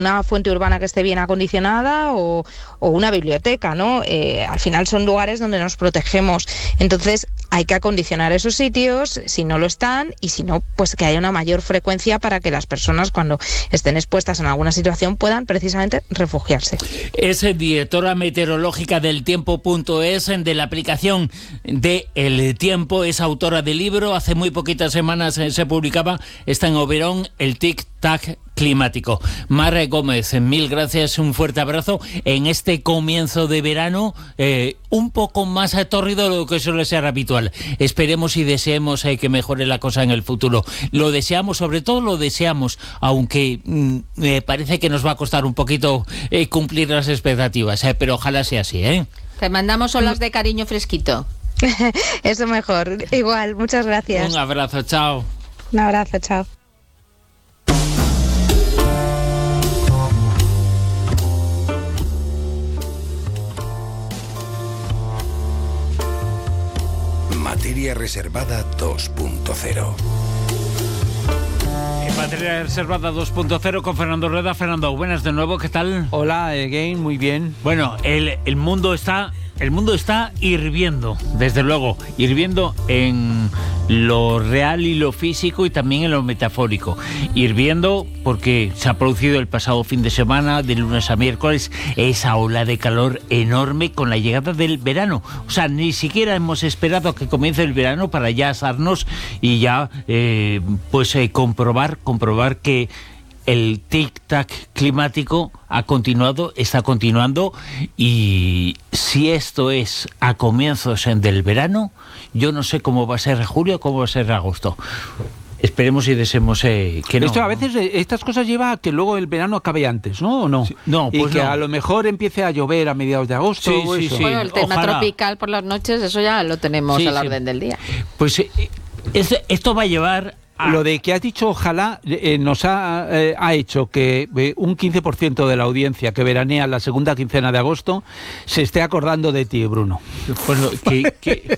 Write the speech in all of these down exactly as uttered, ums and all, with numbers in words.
una fuente urbana que esté bien acondicionada o, o una biblioteca, ¿no? Eh, al final son lugares donde nos protegemos, entonces hay que acondicionar esos sitios si no lo están, y si no, pues que haya una mayor frecuencia para que las personas, cuando estén expuestas en alguna situación, puedan precisamente refugiarse. Es directora meteorológica del tiempo punto es, de la aplicación de El Tiempo, es autora del libro, hace muy poquitas semanas se publicaba, está en Oberón, el tic-tac climático. Mar Gómez, mil gracias, un fuerte abrazo en este comienzo de verano, eh, un poco más tórrido de lo que suele ser habitual. Esperemos y deseemos eh, que mejore la cosa en el futuro. Lo deseamos, sobre todo lo deseamos, aunque mm, me parece que nos va a costar un poquito eh, cumplir las expectativas, eh, pero ojalá sea así, ¿eh? Te mandamos olas de cariño fresquito. Eso mejor. Igual, muchas gracias. Un abrazo, chao. Un abrazo, chao. Materia reservada dos punto cero. En Materia reservada dos punto cero con Fernando Rueda. Fernando, buenas de nuevo, ¿qué tal? Hola, again, muy bien. Bueno, el, el mundo está... El mundo está hirviendo, desde luego, hirviendo en lo real y lo físico y también en lo metafórico. Hirviendo porque se ha producido el pasado fin de semana, de lunes a miércoles, esa ola de calor enorme con la llegada del verano. O sea, ni siquiera hemos esperado a que comience el verano para ya asarnos y ya eh, pues eh, comprobar, comprobar que el tic-tac climático ha continuado, está continuando, y si esto es a comienzos del verano, yo no sé cómo va a ser julio, cómo va a ser agosto. Esperemos y deseemos eh, que no. Esto a veces, estas cosas lleva a que luego el verano acabe antes, ¿no? ¿O no? Sí. No, y pues que no. A lo mejor empiece a llover a mediados de agosto. Sí, o sí, eso. sí. Bueno, el tema Ojalá. tropical por las noches, eso ya lo tenemos Sí, a la sí. orden del día. Pues eh, es, esto va a llevar... Lo de que has dicho ojalá eh, nos ha, eh, ha hecho que eh, un quince por ciento de la audiencia que veranea la segunda quincena de agosto se esté acordando de ti, Bruno. Bueno, que, que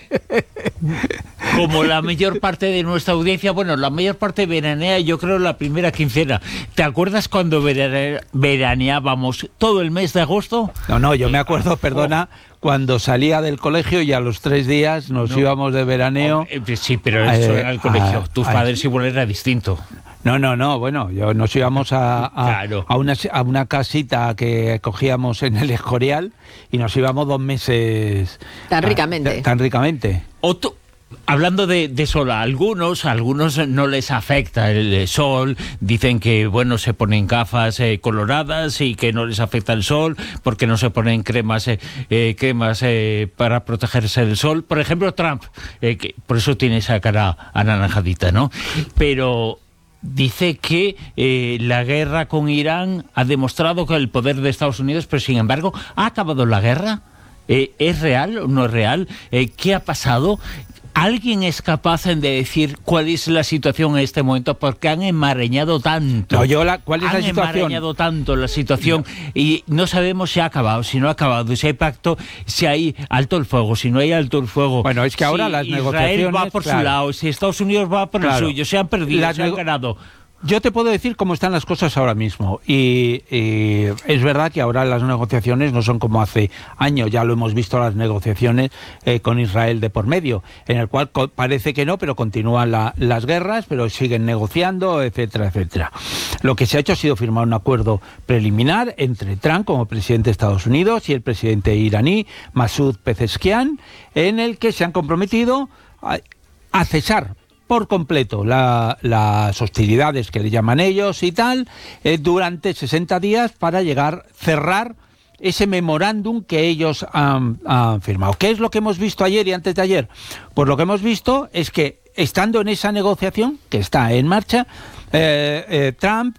como la mayor parte de nuestra audiencia, bueno, la mayor parte veranea, yo creo, la primera quincena. ¿Te acuerdas cuando verane, veraneábamos todo el mes de agosto? No, no, yo me acuerdo, perdona, cuando salía del colegio y a los tres días nos No. íbamos de veraneo. Eh, Sí, pero eso Eh, era el colegio. a- Tus a- padres igual era distinto. No, no, no, bueno, yo nos íbamos a, a, Claro. a, una, a una casita que cogíamos en el Escorial y nos íbamos dos meses. Tan a- ricamente. tan ricamente. Otro, hablando de, de sol, a algunos, a algunos no les afecta el sol, dicen que bueno, se ponen gafas eh, coloradas y que no les afecta el sol porque no se ponen cremas eh, eh, cremas eh, para protegerse del sol. Por ejemplo, Trump, eh, que por eso tiene esa cara anaranjadita, ¿no? Pero dice que eh, la guerra con Irán ha demostrado que el poder de Estados Unidos, pero sin embargo, ¿ha acabado la guerra? Eh, ¿Es real o no es real? Eh, ¿Qué ha pasado? ¿Alguien es capaz de decir cuál es la situación en este momento? Porque han enmarañado tanto. No, yo la- ¿cuál es la han situación? enmarañado tanto la situación y no sabemos si ha acabado, si no ha acabado, si hay pacto, si hay alto el fuego, si no hay alto el fuego. Bueno, es que ahora si las Israel negociaciones, va por claro. su lado, si Estados Unidos va por Claro. el suyo, se han perdido, Las se han nego- ganado. Yo te puedo decir cómo están las cosas ahora mismo y, y es verdad que ahora las negociaciones no son como hace años, ya lo hemos visto las negociaciones eh, con Israel de por medio, en el cual co- parece que no, pero continúan la- las guerras, pero siguen negociando, etcétera, etcétera. Lo que se ha hecho ha sido firmar un acuerdo preliminar entre Trump como presidente de Estados Unidos y el presidente iraní, Masoud Pezeshkian, en el que se han comprometido a, a cesar por completo la, las hostilidades que le llaman ellos y tal, eh, durante sesenta días para llegar, cerrar ese memorándum que ellos han, han firmado. ¿Qué es lo que hemos visto ayer y antes de ayer? Pues lo que hemos visto es que, estando en esa negociación, que está en marcha, eh, eh, Trump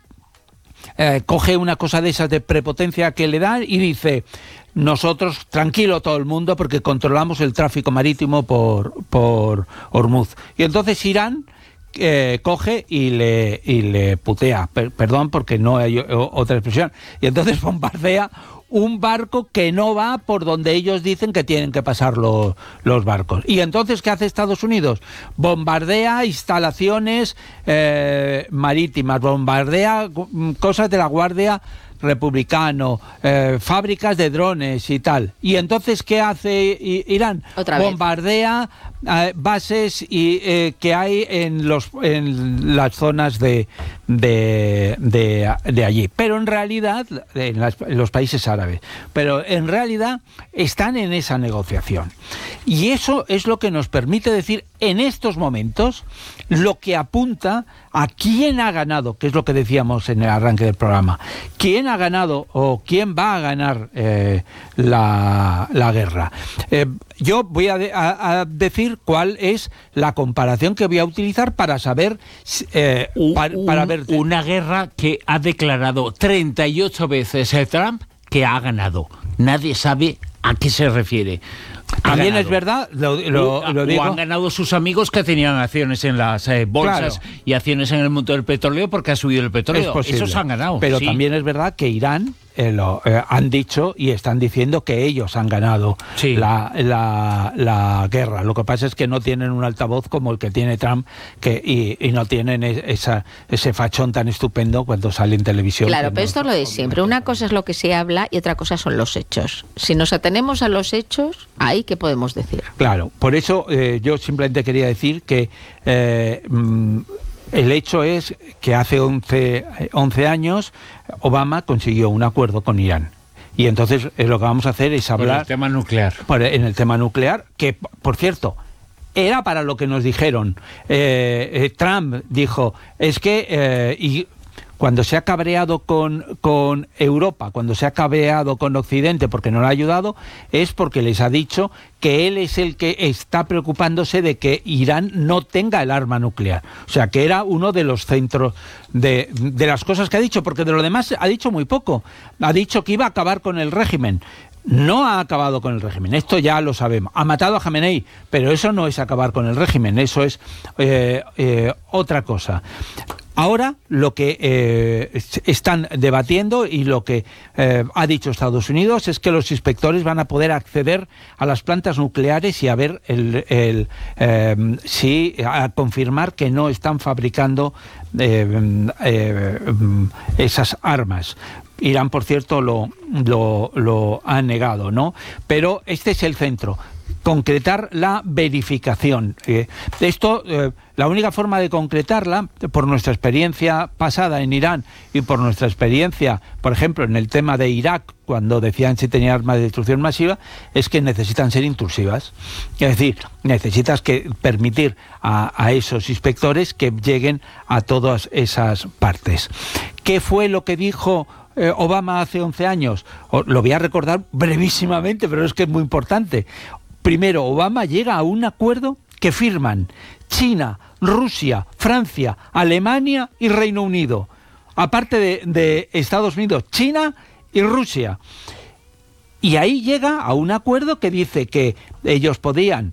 eh, coge una cosa de esas de prepotencia que le dan y dice: nosotros, tranquilo todo el mundo, porque controlamos el tráfico marítimo por, por Hormuz. Y entonces Irán eh, coge y le, y le putea, per, perdón porque no hay o, otra expresión, y entonces bombardea un barco que no va por donde ellos dicen que tienen que pasar los, los barcos. ¿Y entonces qué hace Estados Unidos? Bombardea instalaciones eh, marítimas, bombardea cosas de la Guardia Republicano, eh, fábricas de drones y tal. ¿Y entonces qué hace Irán? Otra Bombardea eh, bases y, eh, que hay en, los, en las zonas de, de, de, de allí. Pero en realidad, en, las, en los países árabes, pero en realidad están en esa negociación. Y eso es lo que nos permite decir en estos momentos lo que apunta a quién ha ganado, que es lo que decíamos en el arranque del programa. ¿Quién ha ganado o quién va a ganar eh, la, la guerra? Eh, yo voy a, de, a, a decir cuál es la comparación que voy a utilizar para saber... Eh, un, para, para ver... Una guerra que ha declarado treinta y ocho veces el Trump que ha ganado. Nadie sabe a qué se refiere. También es verdad, lo, lo, lo digo. O han ganado sus amigos que tenían acciones en las eh, bolsas, claro, y acciones en el mundo del petróleo porque ha subido el petróleo. Esos han ganado. Pero sí. También es verdad que Irán eh, lo eh, han dicho y están diciendo que ellos han ganado sí. la, la, la guerra. Lo que pasa es que no tienen un altavoz como el que tiene Trump que y, y no tienen esa, ese fachón tan estupendo cuando sale en televisión. Claro, pero no, esto es lo de siempre. Una cosa es lo que se habla y otra cosa son los hechos. Si nos atenemos a los hechos, ahí ¿qué podemos decir? Claro, por eso eh, yo simplemente quería decir que eh, mm, el hecho es que hace once años Obama consiguió un acuerdo con Irán. Y entonces eh, lo que vamos a hacer es hablar... Por el tema nuclear. Por, en el tema nuclear, que, por cierto, era para lo que nos dijeron. Eh, eh, Trump dijo, es que... Eh, y, cuando se ha cabreado con, con Europa, cuando se ha cabreado con Occidente porque no le ha ayudado, es porque les ha dicho que él es el que está preocupándose de que Irán no tenga el arma nuclear. O sea, que era uno de los centros de, de las cosas que ha dicho, porque de lo demás ha dicho muy poco. Ha dicho que iba a acabar con el régimen. No ha acabado con el régimen, esto ya lo sabemos. Ha matado a Jamenei, pero eso no es acabar con el régimen, eso es eh, eh, otra cosa. Ahora lo que eh, están debatiendo y lo que eh, ha dicho Estados Unidos es que los inspectores van a poder acceder a las plantas nucleares y a ver el, el eh, si a confirmar que no están fabricando eh, eh, esas armas. Irán, por cierto, lo, lo, lo ha negado, ¿no? Pero este es el centro. Concretar la verificación. Eh, esto, eh, la única forma de concretarla, por nuestra experiencia pasada en Irán y por nuestra experiencia, por ejemplo, en el tema de Irak, cuando decían si tenía armas de destrucción masiva, es que necesitan ser intrusivas. Es decir, necesitas que permitir a, a esos inspectores que lleguen a todas esas partes. ¿Qué fue lo que dijo eh, Obama hace once años? O, lo voy a recordar brevísimamente, pero es que es muy importante. Primero, Obama llega a un acuerdo que firman China, Rusia, Francia, Alemania y Reino Unido. Aparte de, de Estados Unidos, China y Rusia. Y ahí llega a un acuerdo que dice que ellos podían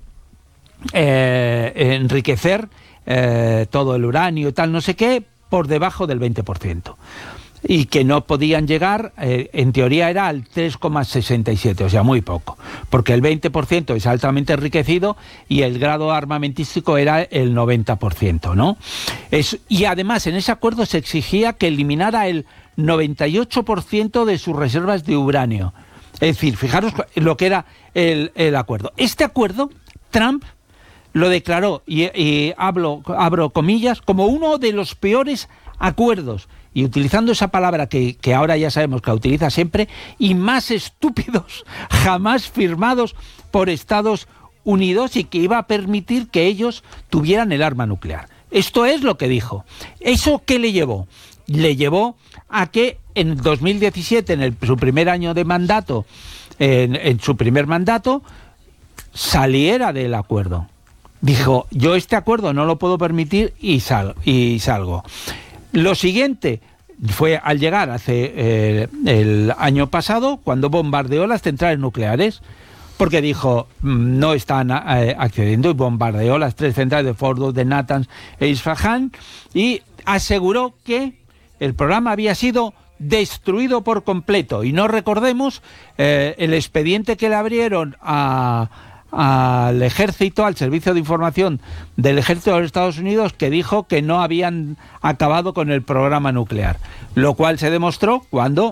eh, enriquecer eh, todo el uranio y tal, no sé qué, por debajo del veinte por ciento. Y que no podían llegar, eh, en teoría era al tres coma sesenta y siete, o sea, muy poco, porque el veinte por ciento es altamente enriquecido y el grado armamentístico era el noventa por ciento, ¿no? Es, y además en ese acuerdo se exigía que eliminara el noventa y ocho por ciento de sus reservas de uranio. Es decir, fijaros lo que era el, el acuerdo. Este acuerdo, Trump lo declaró, y, y hablo, abro comillas, como uno de los peores acuerdos, y utilizando esa palabra que, que ahora ya sabemos que la utiliza siempre, y más estúpidos jamás firmados por Estados Unidos, y que iba a permitir que ellos tuvieran el arma nuclear. Esto es lo que dijo. ¿Eso qué le llevó? Le llevó a que en dos mil diecisiete, en el, su primer año de mandato, en, en su primer mandato, saliera del acuerdo. Dijo, yo este acuerdo no lo puedo permitir y, sal, y salgo. Lo siguiente fue al llegar hace eh, el año pasado, cuando bombardeó las centrales nucleares, porque dijo, no están eh, accediendo, y bombardeó las tres centrales de Fordo, de Natanz e Isfahan, y aseguró que el programa había sido destruido por completo. Y no recordemos eh, el expediente que le abrieron a... al ejército, al servicio de información del ejército de los Estados Unidos, que dijo que no habían acabado con el programa nuclear, lo cual se demostró cuando